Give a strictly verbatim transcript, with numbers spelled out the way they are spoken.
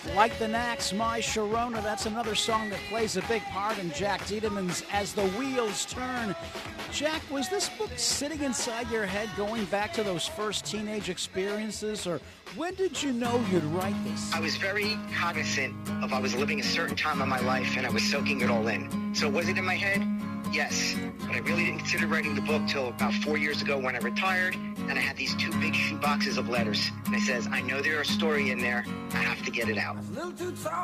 Like the Knacks, My Sharona, that's another song that plays a big part in Jack Tiedeman's As the Wheels Turn. Jack, was this book sitting inside your head going back to those first teenage experiences, or when did you know you'd write this? I was very cognizant of I was living a certain time of my life, and I was soaking it all in. So was it in my head? Yes. But I really didn't consider writing the book till about four years ago when I retired, and I had these two big shoe boxes of letters. And I says, I know there's a story in there. I have to get it out.